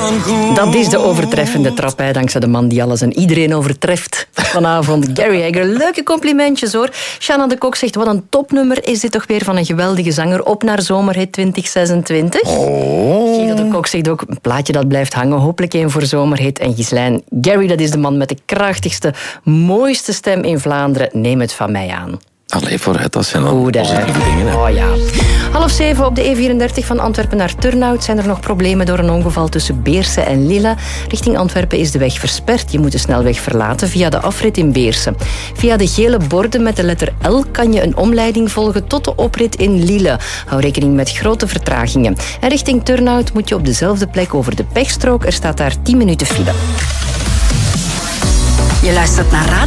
Dat is de overtreffende trap, hè, dankzij de man die alles en iedereen overtreft vanavond. Gary Hager, leuke complimentjes hoor. Shanna de Kok zegt, wat een topnummer is dit toch weer van een geweldige zanger. Op naar Zomerhit 2026. Guido de Kok zegt ook, een plaatje dat blijft hangen. Hopelijk een voor Zomerhit. En Ghislaine, Gary, dat is de man met de krachtigste, mooiste stem in Vlaanderen. Neem het van mij aan. Allee, vooruit, dat zijn dan positieve dingen. Hè. Oh ja. 6:30 op de E34 van Antwerpen naar Turnhout zijn er nog problemen door een ongeval tussen Beerse en Lille. Richting Antwerpen is de weg versperd. Je moet de snelweg verlaten via de afrit in Beerse. Via de gele borden met de letter L kan je een omleiding volgen tot de oprit in Lille. Hou rekening met grote vertragingen. En richting Turnhout moet je op dezelfde plek over de pechstrook. Er staat daar 10 minuten file. Je luistert naar